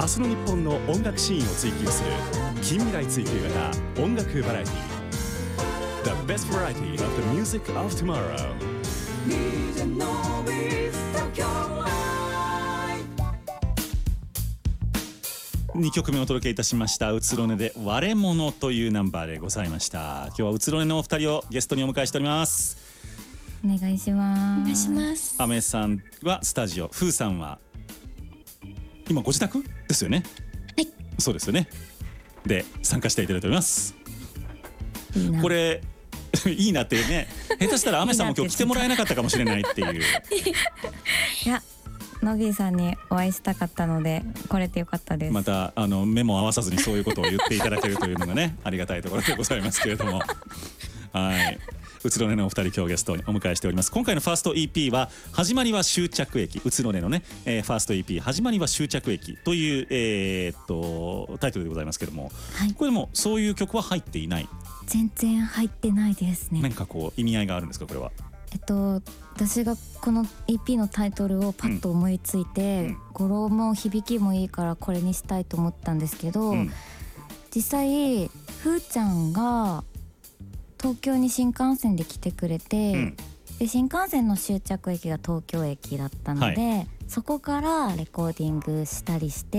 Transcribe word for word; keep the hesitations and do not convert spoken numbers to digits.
明日の日本の音楽シーンを追求する近未来追求型音楽バラエティ The best variety of the music of tomorrow。 にきょくめお届けいたしましたうつろねで割れ物というナンバーでございました。今日はうつろねのお二人をゲストにお迎えしております。 お願いします。 お願いします。 アメさんはスタジオ、フーさんは今ご自宅ですよね。 はい、 そうですよね。で参加していただいております。 いいな。 これいいなってね、下手したらアメさんも今日来てもらえなかったかもしれないっていういや、ノビーさんにお会いしたかったので来れてよかったです。 またあの目も合わさずにそういうことを言っていただけるというのがねありがたいところでございますけれどもはい、うつろねのお二人今日ゲストにお迎えしております。今回のファースト イーピー は始まりは終着駅、うつろねのね、えー、ファースト イーピー 始まりは終着駅という、えー、っとタイトルでございますけども、 はい、 これでもそういう曲は入っていない？ 全然入ってないですね。 何かこう意味合いがあるんですかこれは？ えっと私がこの イーピー のタイトルをパッと思いついて、うん、語呂も響きもいいからこれにしたいと思ったんですけど、うん、実際ふーちゃんが東京に新幹線で来てくれて、うん、で新幹線の終着駅が東京駅だったので、はい、そこからレコーディングしたりして